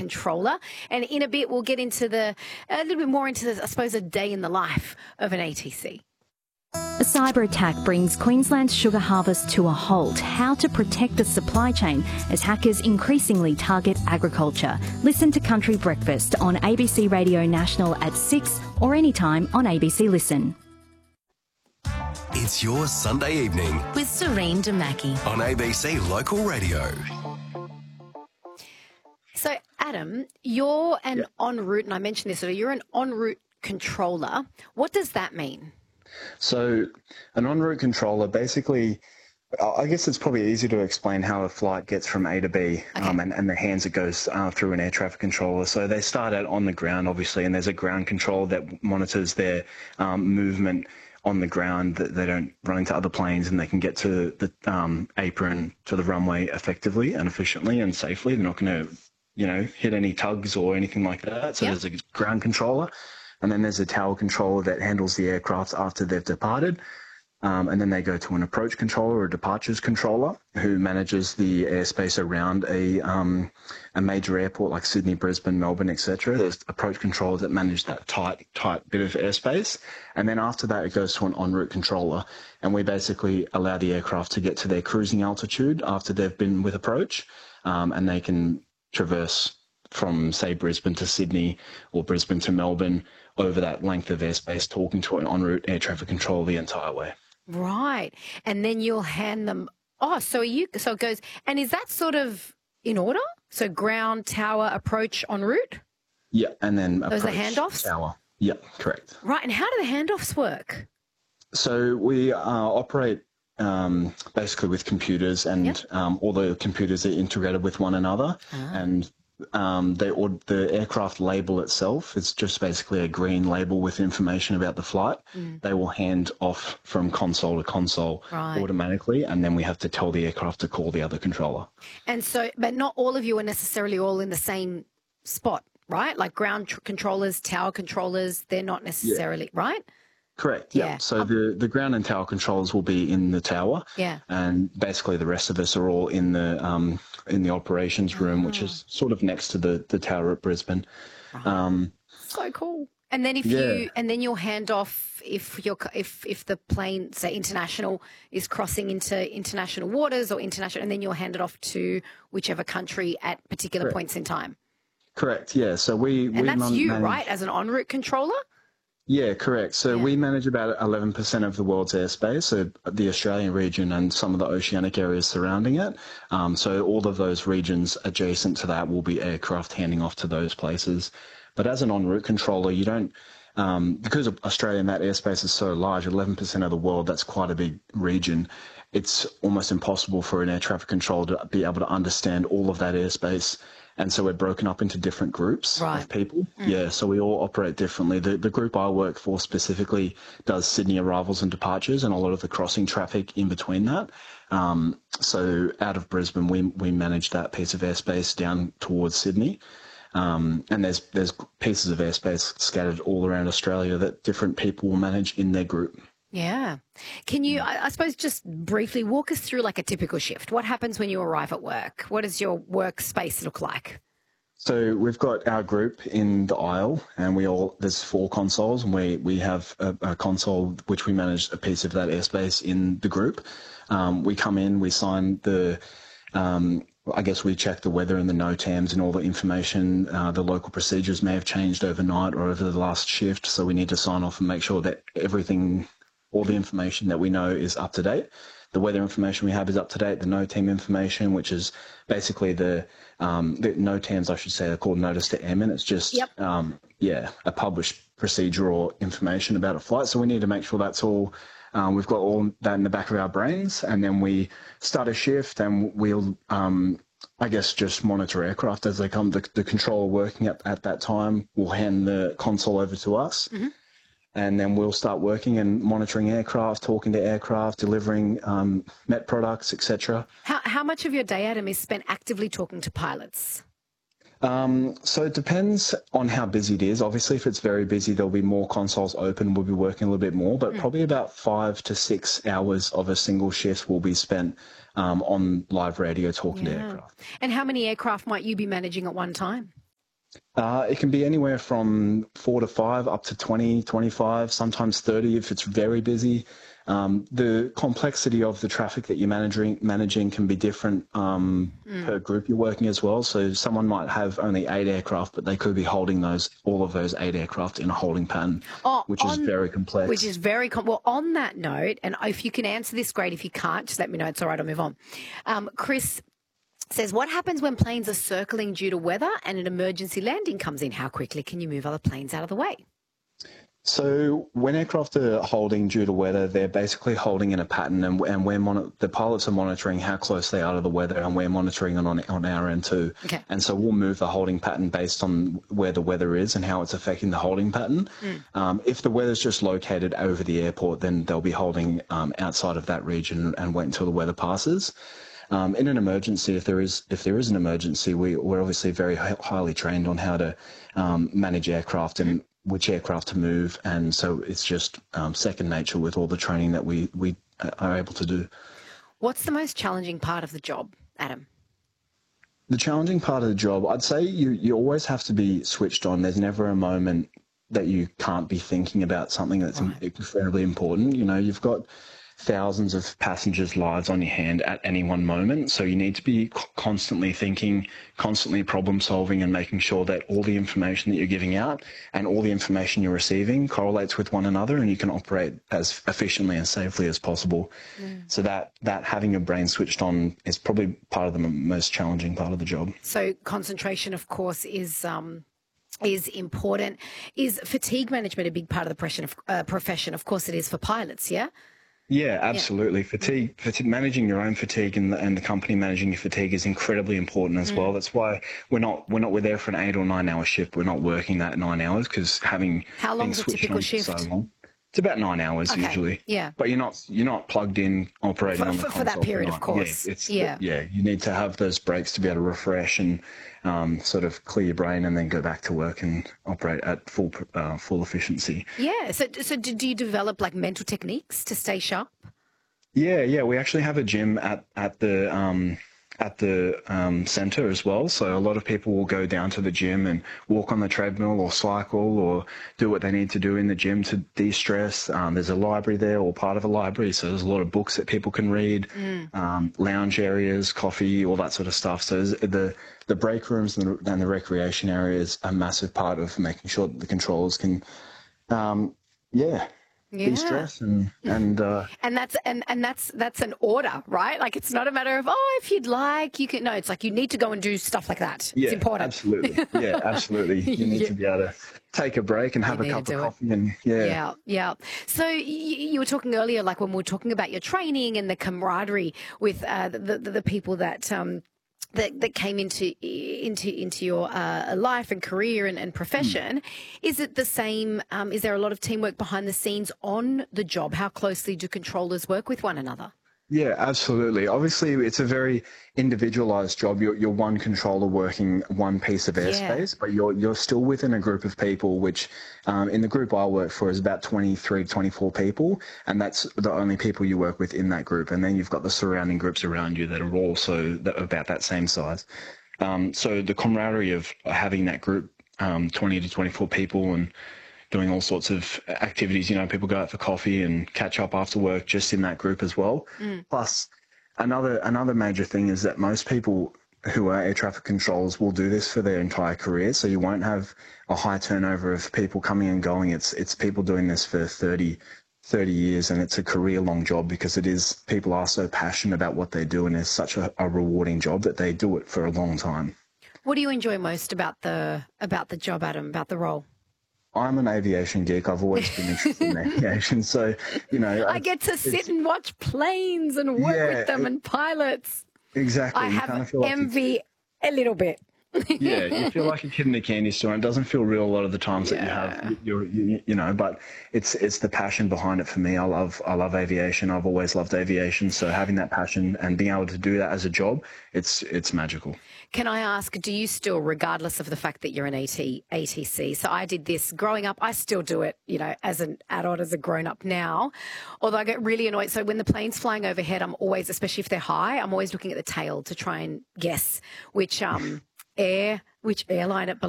controller. And in a bit, we'll get into a little bit more into, I suppose, a day in the life of an ATC. A cyber attack brings Queensland's sugar harvest to a halt. How to protect the supply chain as hackers increasingly target agriculture. Listen to Country Breakfast on ABC Radio National at 6 or anytime on ABC Listen. It's your Sunday evening with Serene Damaki on ABC Local Radio. So, Adam, you're an en route, and I mentioned this, so you're an en route controller. What does that mean? So an en route controller, basically, I guess it's probably easy to explain how a flight gets from A to B, and the hands it goes through an air traffic controller. So they start out on the ground, obviously, and there's a ground controller that monitors their movement on the ground, that they don't run into other planes, and they can get to the apron, to the runway effectively and efficiently and safely. They're not going to, hit any tugs or anything like that. So there's a ground controller. And then there's a tower controller that handles the aircraft after they've departed. And then they go to an approach controller or a departures controller who manages the airspace around a major airport like Sydney, Brisbane, Melbourne, etc. There's approach controllers that manage that tight bit of airspace. And then after that, it goes to an en route controller. And we basically allow the aircraft to get to their cruising altitude after they've been with approach, and they can traverse from, say, Brisbane to Sydney or Brisbane to Melbourne over that length of airspace, talking to an en route air traffic controller the entire way. Right. And then you'll hand them, so it goes, and is that sort of in order? So ground, tower, approach, en route? Yeah, and then those approach, are handoffs? Tower. Yeah, correct. Right, and how do the handoffs work? So we operate basically with computers, and all the computers are integrated with one another, and the aircraft label itself is just basically a green label with information about the flight. They will hand off from console to console automatically, and then we have to tell the aircraft to call the other controller. And so, but not all of you are necessarily all in the same spot, right? Like ground controllers, tower controllers, they're not necessarily, right? Correct, yeah. So the ground and tower controls will be in the tower, and basically the rest of us are all in the operations room, which is sort of next to the tower at Brisbane. So cool. And then then you'll hand off if the plane, say international, is crossing into international waters or international, and then you'll hand it off to whichever country at particular points in time. Correct. Yeah. So and that's you, right, as an en route controller. Yeah, correct. So we manage about 11% of the world's airspace, so the Australian region and some of the oceanic areas surrounding it. So all of those regions adjacent to that will be aircraft handing off to those places. But as an en route controller, you don't, because of Australia and that airspace is so large, 11% of the world, that's quite a big region. It's almost impossible for an air traffic controller to be able to understand all of that airspace. And so we're broken up into different groups of people. Yeah, so we all operate differently. The group I work for specifically does Sydney arrivals and departures and a lot of the crossing traffic in between that. So out of Brisbane, we manage that piece of airspace down towards Sydney. And there's pieces of airspace scattered all around Australia that different people will manage in their group. Yeah. Can you, I suppose, just briefly walk us through like a typical shift? What happens when you arrive at work? What does your workspace look like? So we've got our group in the aisle, and there's 4 consoles, and we have a console which we manage a piece of that airspace in the group. We come in, we sign I guess we check the weather and the NOTAMs and all the information. The local procedures may have changed overnight or over the last shift, so we need to sign off and make sure that all the information that we know is up to date. The weather information we have is up to date. The NOTAM information, which is basically the NOTAMs, I should say, are called Notice to Airmen. It's just, a published procedure or information about a flight. So we need to make sure that's all, we've got all that in the back of our brains. And then we start a shift, and we'll, I guess, just monitor aircraft as they come. The controller working at that time will hand the console over to us. And then we'll start working and monitoring aircraft, talking to aircraft, delivering MET products, etc. How much of your day, Adam, is spent actively talking to pilots? So it depends on how busy it is. Obviously, if it's very busy, there'll be more consoles open. We'll be working a little bit more, but probably about 5 to 6 hours of a single shift will be spent on live radio talking to aircraft. And how many aircraft might you be managing at one time? It can be anywhere from 4 to 5 up to 20, 25, sometimes 30 if it's very busy. The complexity of the traffic that you're managing can be different per group you're working as well. So someone might have only 8 aircraft, but they could be holding all of those 8 aircraft in a holding pattern, which is very complex. Which is very well, on that note, and if you can answer this, great. If you can't, just let me know. It's all right, I'll move on. Chris says, what happens when planes are circling due to weather and an emergency landing comes in? How quickly can you move other planes out of the way? So when aircraft are holding due to weather, they're basically holding in a pattern, and the pilots are monitoring how close they are to the weather, and we're monitoring it on our end too. Okay. And so we'll move the holding pattern based on where the weather is and how it's affecting the holding pattern. If the weather's just located over the airport, then they'll be holding outside of that region and wait until the weather passes. In an emergency, if there is an emergency, we're obviously very highly trained on how to manage aircraft and which aircraft to move, and so it's just second nature with all the training that we are able to do. What's the most challenging part of the job, Adam? The challenging part of the job, I'd say you always have to be switched on. There's never a moment that you can't be thinking about something that's incredibly important. You know, you've got thousands of passengers' lives on your hand at any one moment. So you need to be constantly thinking, constantly problem solving, and making sure that all the information that you're giving out and all the information you're receiving correlates with one another, and you can operate as efficiently and safely as possible. So that having your brain switched on is probably part of the most challenging part of the job. So concentration, of course, is important. Is fatigue management a big part of the profession? Of course it is for pilots, yeah? Yeah, absolutely. Fatigue, managing your own fatigue and the company managing your fatigue is incredibly important as well. That's why we're there for an 8 or 9 hour shift. We're not working that 9 hours because having how long is a typical shift? So long, it's about 9 hours usually. Yeah, but you're not plugged in operating on the console for that period, of course. Yeah, you need to have those breaks to be able to refresh and sort of clear your brain, and then go back to work and operate at full efficiency. Yeah. So do you develop like mental techniques to stay sharp? Yeah. We actually have a gym at the centre as well. So a lot of people will go down to the gym and walk on the treadmill or cycle or do what they need to do in the gym to de-stress. There's a library there, or part of a library, so there's a lot of books that people can read, lounge areas, coffee, all that sort of stuff. So the break rooms and the recreation area is a massive part of making sure that the controllers can, de-stress and that's an order, right? Like, it's not a matter of, if you'd like, you can. No, it's like you need to go and do stuff like that. Yeah, it's important. Absolutely. Yeah, absolutely. You need to be able to take a break and have a cup of coffee and yeah. So you were talking earlier, like when we were talking about your training and the camaraderie with the people that came into your life and career and profession. Is it the same? Is there a lot of teamwork behind the scenes on the job? How closely do controllers work with one another? Yeah, absolutely. Obviously, it's a very individualized job. You're one controller working one piece of airspace, but you're still within a group of people, which in the group I work for is about 23, 24 people, and that's the only people you work with in that group. And then you've got the surrounding groups around you that are also about that same size. So the camaraderie of having that group, 20 to 24 people, and doing all sorts of activities. You know, people go out for coffee and catch up after work just in that group as well. Plus, another major thing is that most people who are air traffic controllers will do this for their entire career. So you won't have a high turnover of people coming and going. It's people doing this for 30 years, and it's a career-long job because people are so passionate about what they do, and it's such a rewarding job that they do it for a long time. What do you enjoy most about the job, Adam, about the role? I'm an aviation geek. I've always been interested in aviation. So, you know, I get to sit and watch planes and work with them and pilots. Exactly. I have envy a little bit. Yeah, you feel like a kid in a candy store, and it doesn't feel real a lot of the times that you have, but it's the passion behind it for me. I love aviation. I've always loved aviation. So having that passion and being able to do that as a job, it's magical. Can I ask, do you still, regardless of the fact that you're an ATC, so I did this growing up, I still do it, you know, as an adult, as a grown-up now, although I get really annoyed. So when the plane's flying overhead, I'm always, especially if they're high, I'm always looking at the tail to try and guess which airline it belongs